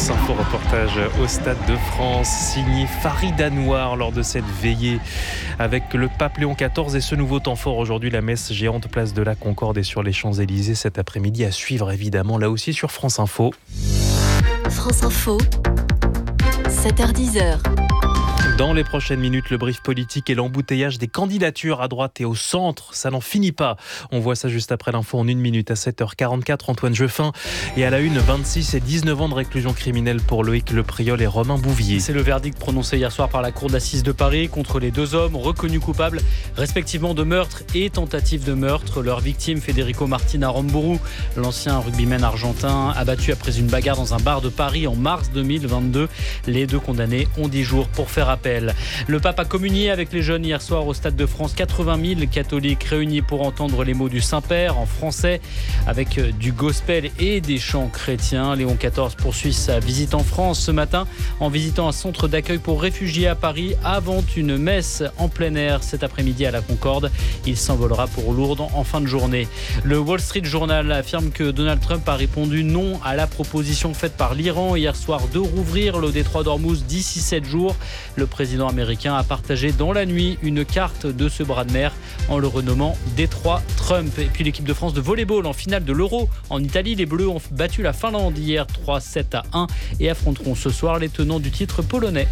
France Info reportage au Stade de France, signé Farid Anouar lors de cette veillée avec le pape Léon XIV et ce nouveau temps fort aujourd'hui, la messe géante place de la Concorde et sur les Champs-Élysées cet après-midi à suivre évidemment là aussi sur France Info. France Info, 7h-10h. Dans les prochaines minutes, le brief politique et l'embouteillage des candidatures à droite et au centre, ça n'en finit pas. On voit ça juste après l'info en 1 minute à 7h44. Antoine Jeuffin et à la une, 26 et 19 ans de réclusion criminelle pour Loïc Lepriol et Romain Bouvier. C'est le verdict prononcé hier soir par la cour d'assises de Paris contre les deux hommes reconnus coupables respectivement de meurtre et tentative de meurtre. Leur victime, Federico Martin Aramburu, l'ancien rugbyman argentin, abattu après une bagarre dans un bar de Paris en mars 2022. Les deux condamnés ont 10 jours pour faire appel. Le pape a communié avec les jeunes hier soir au Stade de France. 80 000 catholiques réunis pour entendre les mots du Saint-Père en français avec du gospel et des chants chrétiens. Léon XIV poursuit sa visite en France ce matin en visitant un centre d'accueil pour réfugiés à Paris avant une messe en plein air cet après-midi à la Concorde. Il s'envolera pour Lourdes en fin de journée. Le Wall Street Journal affirme que Donald Trump a répondu non à la proposition faite par l'Iran hier soir de rouvrir le détroit d'Ormuz d'ici 7 jours. Le président américain a partagé dans la nuit une carte de ce bras de mer en le renommant Détroit Trump. Et puis l'équipe de France de volleyball en finale de l'Euro en Italie. Les Bleus ont battu la Finlande hier 3-7-1 et affronteront ce soir les tenants du titre polonais.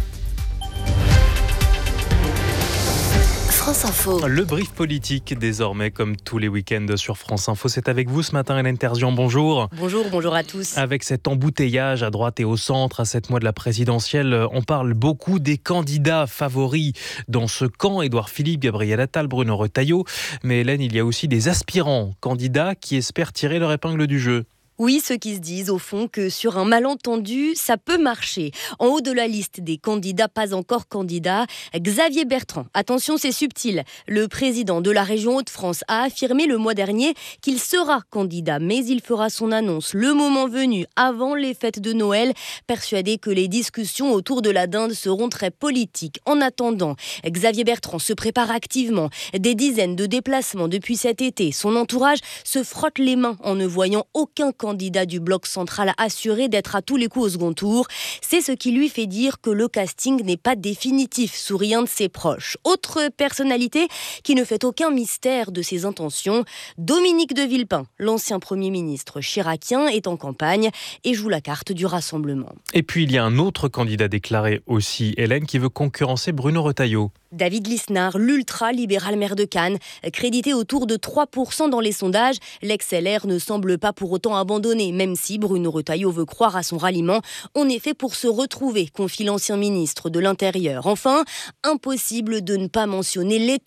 France Info. Le brief politique désormais comme tous les week-ends sur France Info. C'est avec vous ce matin Hélène Terzian, bonjour. Bonjour à tous. Avec cet embouteillage à droite et au centre à 7 mois de la présidentielle, on parle beaucoup des candidats favoris dans ce camp. Édouard Philippe, Gabriel Attal, Bruno Retailleau. Mais Hélène, il y a aussi des aspirants candidats qui espèrent tirer leur épingle du jeu. Oui, ceux qui se disent au fond que sur un malentendu, ça peut marcher. En haut de la liste des candidats pas encore candidats, Xavier Bertrand. Attention, c'est subtil. Le président de la région Hauts-de-France a affirmé le mois dernier qu'il sera candidat, mais il fera son annonce le moment venu, avant les fêtes de Noël, persuadé que les discussions autour de la dinde seront très politiques. En attendant, Xavier Bertrand se prépare activement. Des dizaines de déplacements depuis cet été. Son entourage se frotte les mains en ne voyant aucun candidat du bloc central assuré d'être à tous les coups au second tour. C'est ce qui lui fait dire que le casting n'est pas définitif, sourit un de ses proches. Autre personnalité qui ne fait aucun mystère de ses intentions, Dominique de Villepin, l'ancien Premier ministre chiracien, est en campagne et joue la carte du rassemblement. Et puis il y a un autre candidat déclaré aussi, Hélène, qui veut concurrencer Bruno Retailleau. David Lisnard, l'ultra-libéral maire de Cannes, crédité autour de 3% dans les sondages, l'ex-LR ne semble pas pour autant abandonné, même si Bruno Retailleau veut croire à son ralliement. On est fait pour se retrouver, confie l'ancien ministre de l'Intérieur. Enfin, impossible de ne pas mentionner